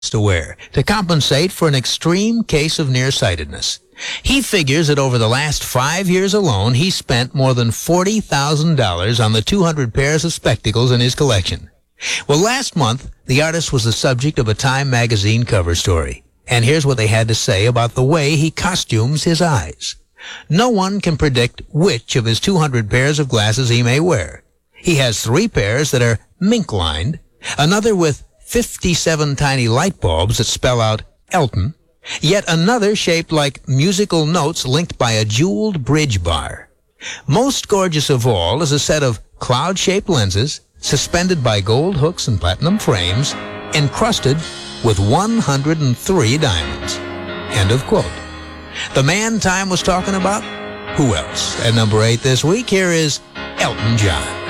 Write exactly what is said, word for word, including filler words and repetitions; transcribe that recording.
to wear to compensate for an extreme case of nearsightedness. He figures that over the last five years alone, he spent more than forty thousand dollars on the two hundred pairs of spectacles in his collection. Well, last month, the artist was the subject of a Time magazine cover story. And here's what they had to say about the way he costumes his eyes. No one can predict which of his two hundred pairs of glasses he may wear. He has three pairs that are mink-lined, another with fifty-seven tiny light bulbs that spell out Elton, yet another shaped like musical notes linked by a jeweled bridge bar. Most gorgeous of all is a set of cloud-shaped lenses suspended by gold hooks and platinum frames, encrusted with one hundred three diamonds. End of quote. The man Time was talking about? Who else? At number eight this week, here is Elton John.